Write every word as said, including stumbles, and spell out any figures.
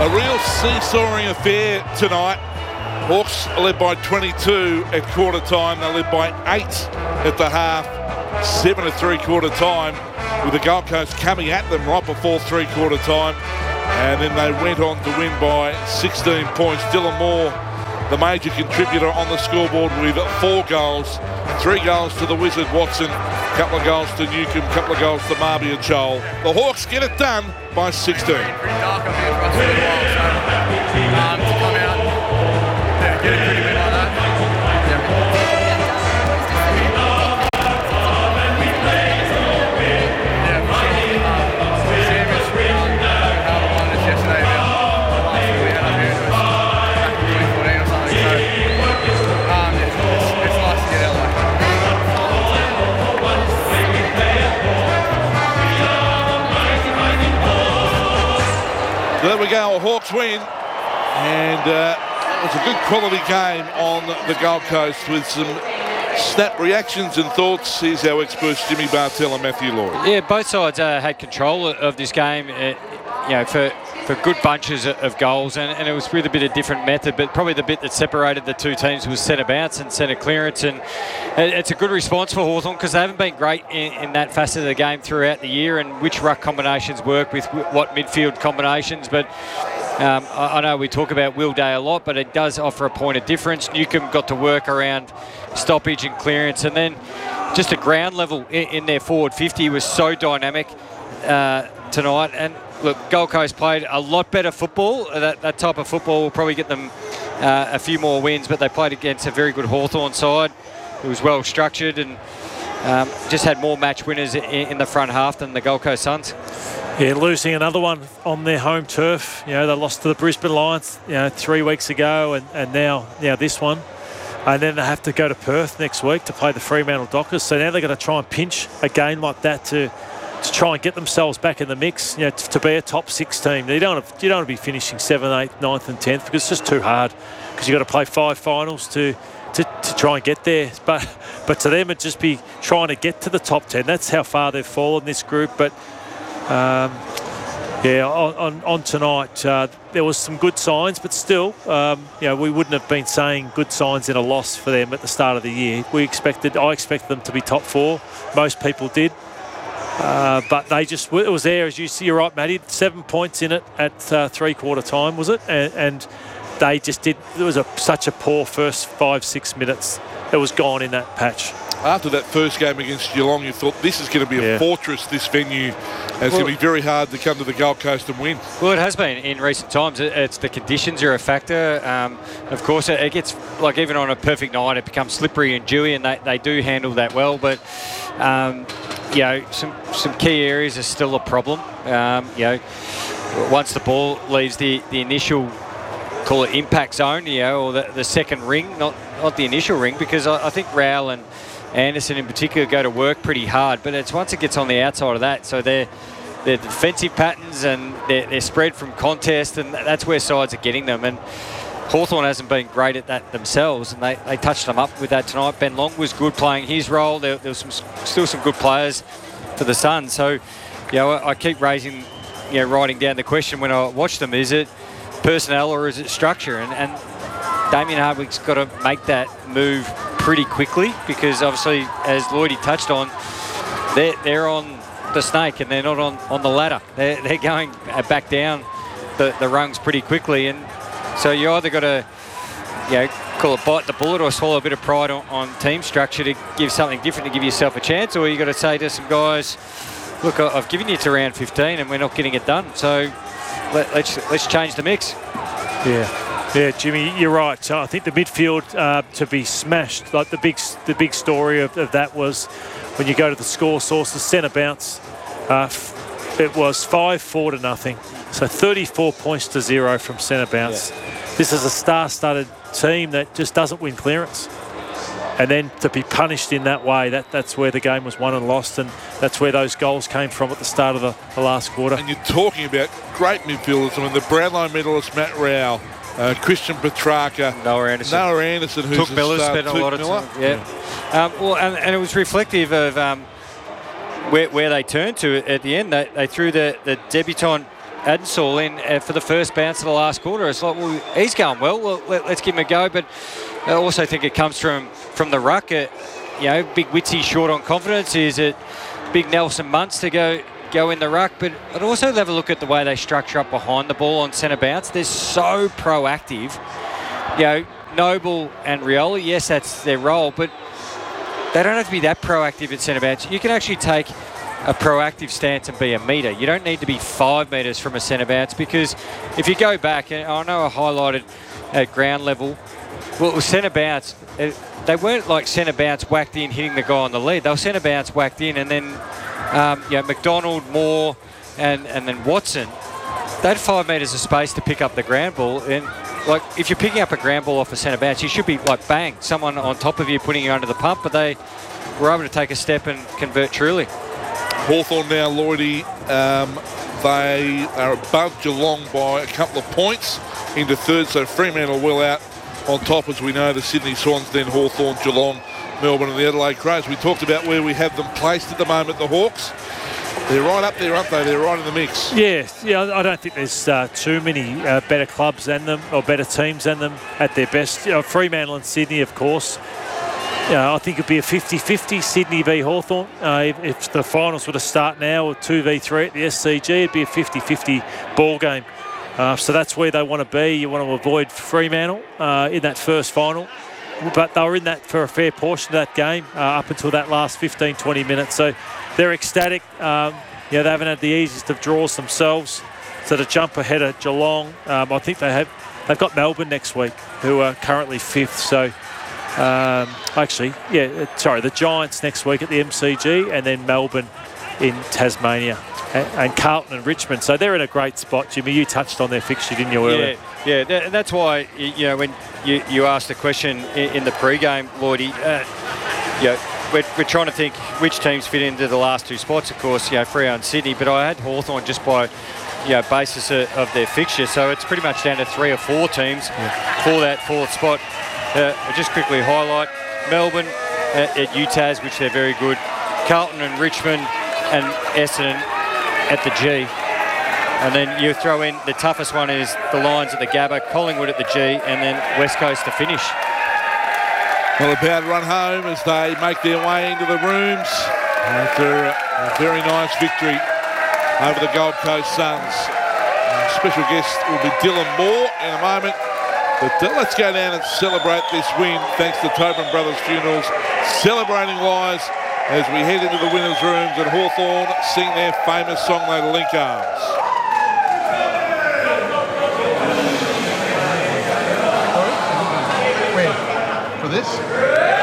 A real seesawing affair tonight. Hawks led by twenty-two at quarter time. They led by eight at the half, seven at three quarter time, with the Gold Coast coming at them right before three quarter time. And then they went on to win by sixteen points. Dylan Moore, the major contributor on the scoreboard, with four goals. Three goals to the Wizard Watson, a couple of goals to Newcomb, a couple of goals to Marby and Joel. The Hawks get it done by sixteen. Pretty dark up here for us for a while, so um, to come out, yeah, get a pretty win like that. There we go, a Hawks win, and uh, it was a good quality game on the Gold Coast with some snap reactions and thoughts. Here's our experts, Jimmy Bartell and Matthew Lloyd. Yeah, both sides uh, had control of this game, uh, you know, for, for good bunches of goals, and, and it was with a bit of different method, but probably the bit that separated the two teams was centre bounce and centre clearance, and it's a good response for Hawthorn because they haven't been great in, in that facet of the game throughout the year, and which ruck combinations work with what midfield combinations. But um, I, I know we talk about Will Day a lot, but it does offer a point of difference. Newcomb got to work around stoppage and clearance, and then just a ground level in, in their forward fifty was so dynamic uh, tonight. And look, Gold Coast played a lot better football. That, that type of football will probably get them uh, a few more wins, but they played against a very good Hawthorn side. It was well structured and um, just had more match winners in, in the front half than the Gold Coast Suns. Yeah, losing another one on their home turf. You know, they lost to the Brisbane Lions, you know, three weeks ago, and, and now, now this one. And then they have to go to Perth next week to play the Fremantle Dockers. So now they're going to try and pinch a game like that to to try and get themselves back in the mix, you know, to, to be a top six team. You don't want to, you don't want to be finishing seventh, eighth, ninth and tenth because it's just too hard, because you've got to play five finals to, to, to try and get there. But but to them, it'd just be trying to get to the top ten. That's how far they've fallen, this group. But um, yeah, on, on, on tonight, uh, there was some good signs, but still, um, you know, we wouldn't have been saying good signs in a loss for them at the start of the year. We expected, I expected them to be top four. Most people did. Uh, but they just, it was there, as you see, you're right, Matty, seven points in it at uh, three-quarter time, was it? And, and they just did, there was a, such a poor first five, six minutes. It was gone in that patch. After that first game against Geelong, you thought this is going to be a Yeah. fortress, this venue, and it's Well, going to be very hard to come to the Gold Coast and win. Well, it has been in recent times. It- It's the conditions are a factor. Um, of course, it, it gets, like even on a perfect night, it becomes slippery and dewy, and they, they do handle that well. But, um, you know, some, some key areas are still a problem. Um, you know, once the ball leaves the, the initial, call it impact zone, you know, or the, the second ring, not not the initial ring, because I, I think Rowell and Anderson in particular go to work pretty hard, but it's once it gets on the outside of that, so they're, they're defensive patterns and they're, they're spread from contest, and that's where sides are getting them. And Hawthorn hasn't been great at that themselves, and they, they touched them up with that tonight. Ben Long was good playing his role. There, there was some, still some good players for the Suns. So, you know, I, I keep raising, you know, writing down the question when I watch them, is it personnel or is it structure? And, and Damien Hardwick's got to make that move pretty quickly, because obviously, as Lloydie touched on, they're, they're on the snake and they're not on, on the ladder. They're, they're going back down the, the rungs pretty quickly. And so you either got to, you know, call it bite the bullet or swallow a bit of pride on, on team structure to give something different to give yourself a chance, or you got to say to some guys, look, I've given you to round fifteen and we're not getting it done. So let, let's let's change the mix. Yeah. Yeah, Jimmy, you're right. So I think the midfield uh, to be smashed, like the big the big story of, of that was when you go to the score source, the centre bounce, uh, f- it was five four to nothing. So thirty-four points to zero from centre bounce. Yeah. This is a star-studded team that just doesn't win clearance. And then to be punished in that way, that, that's where the game was won and lost, and that's where those goals came from at the start of the, the last quarter. And you're talking about great midfielders. I mean, the Brownlow medalist Matt Rowell, uh, Christian Petrarca, Noah Anderson. Noah Anderson, who's Took a Miller, star, spent a Took lot of Miller. time. Yeah. yeah. Um, well, and, and it was reflective of um, where, where they turned to at the end. They, they threw the, the debutant Adensall in uh, for the first bounce of the last quarter. It's like, well, he's going well. Well, let, let's give him a go. But I also think it comes from from the ruck. Uh, you know, Big Witsy short on confidence. Is it Big Nelson Muntz to go go in the ruck? But I'd also have a look at the way they structure up behind the ball on centre bounce. They're so proactive. You know, Noble and Rioli, yes, that's their role, but they don't have to be that proactive at centre bounce. You can actually take a proactive stance and be a metre. You don't need to be five metres from a centre bounce, because if you go back, and I know I highlighted at ground level, well, it was centre bounce. It, they weren't like centre bounce whacked in, hitting the guy on the lead. They were centre bounce whacked in, and then um, you know, McDonald, Moore, and, and then Watson, they had five metres of space to pick up the ground ball. And like, if you're picking up a ground ball off a centre bounce, you should be like, bang, someone on top of you putting you under the pump, but they were able to take a step and convert truly. Hawthorn now, Lloydie, um, they are above Geelong by a couple of points into third, so Fremantle well out on top, as we know, the Sydney Swans, then Hawthorn, Geelong, Melbourne and the Adelaide Crows. We talked about where we have them placed at the moment, the Hawks. They're right up there, aren't they? They're right in the mix. Yeah, yeah. I don't think there's uh, too many uh, better clubs than them, or better teams than them at their best. You know, Fremantle and Sydney, of course. You know, I think it'd be a fifty-fifty, Sydney v Hawthorn. Uh, if, if the finals were to start now, or two v three at the S C G, it'd be a fifty-fifty ball game. Uh, so that's where they want to be. You want to avoid Fremantle uh, in that first final. But they were in that for a fair portion of that game uh, up until that last fifteen, twenty minutes. So they're ecstatic. Um, yeah, they haven't had the easiest of draws themselves. So to jump ahead of Geelong, um, I think they have. They've got Melbourne next week, who are currently fifth. So um, actually, yeah, sorry, the Giants next week at the M C G, and then Melbourne in Tasmania, and, and Carlton and Richmond. So they're in a great spot. Jimmy, you touched on their fixture, didn't you, earlier? Yeah, yeah, and that's why, you know, when you, you asked the question in, in the pre-game, Lloydie, uh, you know, we're, we're trying to think which teams fit into the last two spots. Of course, you know, Freo and Sydney, but I had Hawthorn just by, you know, basis of, of their fixture. So it's pretty much down to three or four teams yeah. for that fourth spot. Uh, I'll just quickly highlight Melbourne at, at U T A S, which they're very good. Carlton and Richmond and Essendon at the G. And then you throw in the toughest one is the Lions at the Gabba, Collingwood at the G, and then West Coast to finish. Well, about to run home as they make their way into the rooms after a very nice victory over the Gold Coast Suns. Our special guest will be Dylan Moore in a moment. But uh, let's go down and celebrate this win thanks to Tobin Brothers Funerals, celebrating lives as we head into the winners' rooms at Hawthorn, sing their famous song, They Link Arms. Where? For this?